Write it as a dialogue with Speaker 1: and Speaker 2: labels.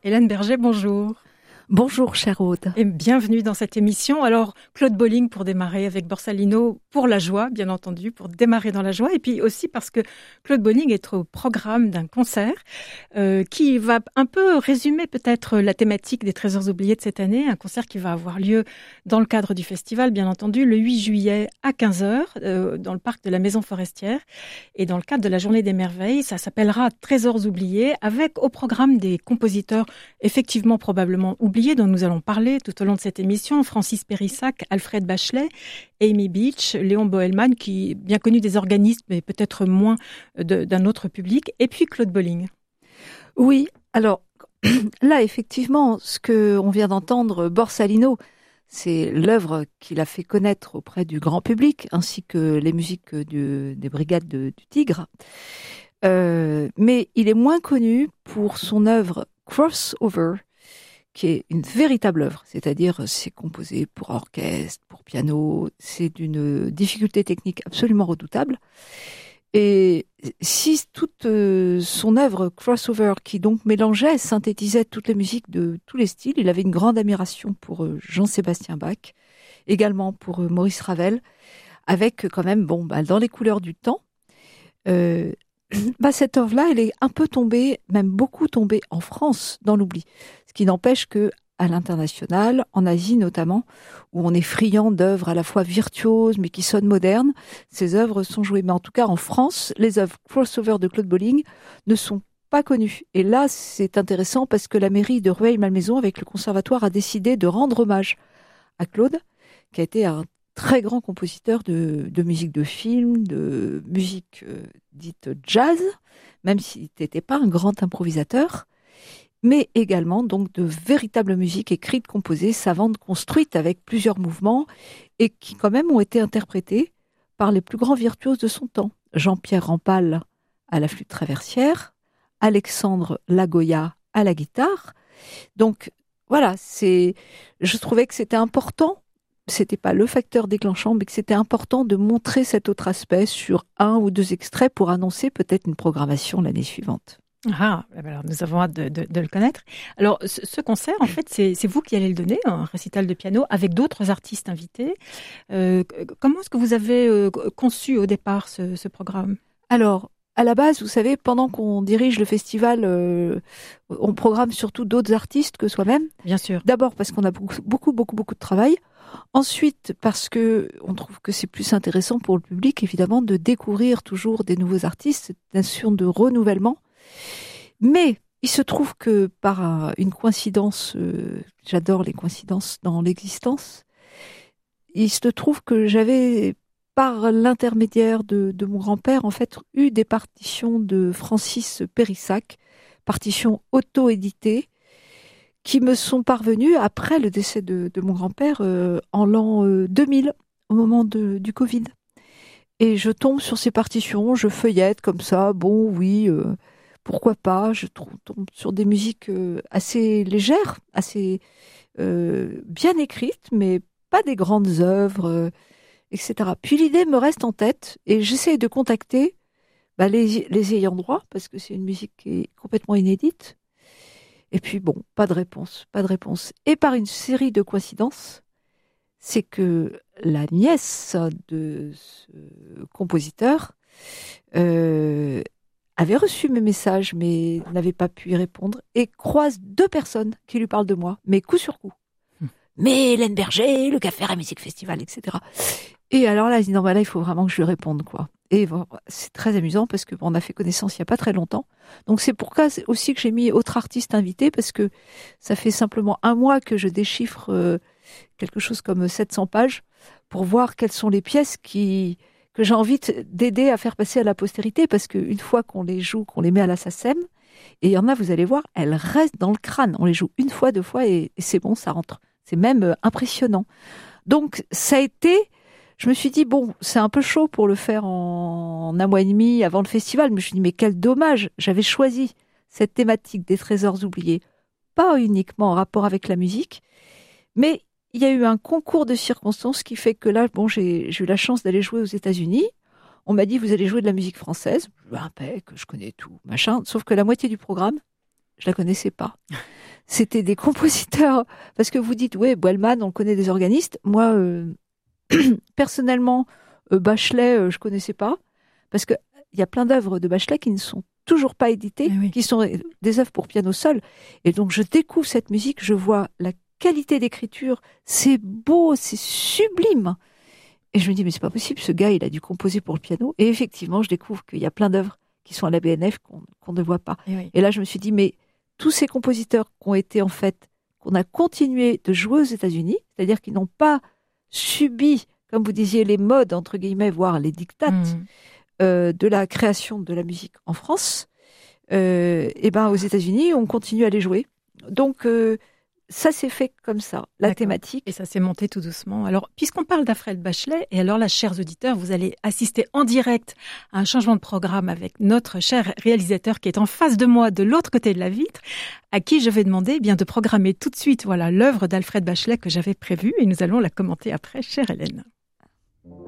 Speaker 1: Hélène Berger, bonjour.
Speaker 2: Bonjour, chère Aude.
Speaker 1: Et bienvenue dans cette émission. Alors, Claude Bolling pour démarrer avec Borsalino pour la joie, bien entendu, pour démarrer dans la joie. Et puis aussi parce que Claude Bolling est au programme d'un concert qui va un peu résumer peut-être la thématique des Trésors oubliés de cette année. Un concert qui va avoir lieu dans le cadre du festival, bien entendu, le 8 juillet à 15h dans le parc de la Maison Forestière. Et dans le cadre de la Journée des Merveilles, ça s'appellera Trésors oubliés avec au programme des compositeurs effectivement probablement oubliés dont nous allons parler tout au long de cette émission, Francis Périssac, Alfred Bachelet, Amy Beach, Léon Boelman, qui est bien connu des organistes, mais peut-être moins d'un autre public, et puis Claude Bolling.
Speaker 2: Oui, alors là, effectivement, ce qu'on vient d'entendre, Borsalino, c'est l'œuvre qu'il a fait connaître auprès du grand public, ainsi que les musiques des Brigades du Tigre. Mais il est moins connu pour son œuvre Crossover, qui est une véritable œuvre, c'est-à-dire c'est composé pour orchestre, pour piano, c'est d'une difficulté technique absolument redoutable. Et si toute son œuvre Crossover, qui donc mélangeait, synthétisait toutes les musiques de tous les styles, il avait une grande admiration pour Jean-Sébastien Bach, également pour Maurice Ravel, avec quand même, dans les couleurs du temps, cette œuvre-là, elle est un peu tombée, même beaucoup tombée en France dans l'oubli. Ce qui n'empêche que à l'international, en Asie notamment, où on est friand d'œuvres à la fois virtuoses mais qui sonnent modernes, ces œuvres sont jouées. Mais en tout cas, en France, les œuvres crossover de Claude Bolling ne sont pas connues. Et là, c'est intéressant parce que la mairie de Rueil-Malmaison, avec le conservatoire, a décidé de rendre hommage à Claude, qui a été un très grand compositeur de musique de film, de musique dite jazz, même s'il n'était pas un grand improvisateur, mais également donc de véritables musiques écrites, composées, savantes, construites avec plusieurs mouvements et qui quand même ont été interprétées par les plus grands virtuoses de son temps. Jean-Pierre Rampal à la flûte traversière, Alexandre Lagoya à la guitare. Donc voilà, je trouvais que c'était important. C'était pas le facteur déclenchant, mais que c'était important de montrer cet autre aspect sur un ou deux extraits pour annoncer peut-être une programmation l'année suivante.
Speaker 1: Ah, alors nous avons hâte de le connaître. Alors, ce concert, en fait, c'est vous qui allez le donner, un récital de piano avec d'autres artistes invités. Comment est-ce que vous avez conçu au départ ce programme ?
Speaker 2: Alors, à la base, vous savez, pendant qu'on dirige le festival, on programme surtout d'autres artistes que soi-même.
Speaker 1: Bien sûr.
Speaker 2: D'abord parce qu'on a beaucoup de travail. Ensuite, parce que on trouve que c'est plus intéressant pour le public, évidemment, de découvrir toujours des nouveaux artistes, c'est une notion de renouvellement. Mais il se trouve que par une coïncidence, j'adore les coïncidences dans l'existence, il se trouve que j'avais, par l'intermédiaire de mon grand-père, en fait, eu des partitions de Francis Périssac, partitions auto-éditées, qui me sont parvenues après le décès de mon grand-père en l'an 2000, au moment du Covid. Et je tombe sur ces partitions, je feuillette comme ça, pourquoi pas, je tombe sur des musiques assez légères, assez bien écrites, mais pas des grandes œuvres, etc. Puis l'idée me reste en tête et j'essaye de contacter les ayants droit, parce que c'est une musique qui est complètement inédite. Et puis pas de réponse. Et par une série de coïncidences, c'est que la nièce de ce compositeur avait reçu mes messages, mais n'avait pas pu y répondre, et croise deux personnes qui lui parlent de moi, mais coup sur coup. Mais Hélène Berger, le Café à Musique Festival, etc. Et alors là, elle dit non, là, il faut vraiment que je lui réponde, quoi. Et c'est très amusant parce que on a fait connaissance il n'y a pas très longtemps. Donc c'est pour ça aussi que j'ai mis autre artiste invité, parce que ça fait simplement un mois que je déchiffre quelque chose comme 700 pages pour voir quelles sont les pièces que j'ai envie d'aider à faire passer à la postérité, parce qu'une fois qu'on les joue, qu'on les met à la SACEM, et il y en a, vous allez voir, elles restent dans le crâne. On les joue une fois, deux fois, et c'est bon, ça rentre. C'est même impressionnant. Donc ça a été... Je me suis dit, c'est un peu chaud pour le faire en un mois et demi avant le festival. Mais je me suis dit, mais quel dommage. J'avais choisi cette thématique des trésors oubliés, pas uniquement en rapport avec la musique, mais il y a eu un concours de circonstances qui fait que là, j'ai eu la chance d'aller jouer aux États-Unis. On m'a dit, vous allez jouer de la musique française. Je connais tout, machin. Sauf que la moitié du programme, je la connaissais pas. C'était des compositeurs, parce que vous dites, ouais, Boelmann, on connaît des organistes. Moi, personnellement, Bachelet, je connaissais pas, parce que il y a plein d'œuvres de Bachelet qui ne sont toujours pas éditées, qui sont des œuvres pour piano seul. Et donc, je découvre cette musique, je vois la qualité d'écriture, c'est beau, c'est sublime. Et je me dis, mais c'est pas possible, ce gars, il a dû composer pour le piano. Et effectivement, je découvre qu'il y a plein d'œuvres qui sont à la BNF qu'on ne voit pas. Et là, je me suis dit, mais tous ces compositeurs qui ont été, en fait, qu'on a continué de jouer aux États-Unis, c'est-à-dire qu'ils n'ont pas subi, comme vous disiez, les modes, entre guillemets, voire les dictates de la création de la musique en France, et ben aux États-Unis, on continue à les jouer. Donc, ça s'est fait comme ça, la thématique.
Speaker 1: Et ça s'est monté tout doucement. Alors, puisqu'on parle d'Alfred Bachelet, et alors là, chers auditeurs, vous allez assister en direct à un changement de programme avec notre cher réalisateur qui est en face de moi, de l'autre côté de la vitre, à qui je vais demander bien de programmer tout de suite l'œuvre d'Alfred Bachelet que j'avais prévue, et nous allons la commenter après, chère Hélène.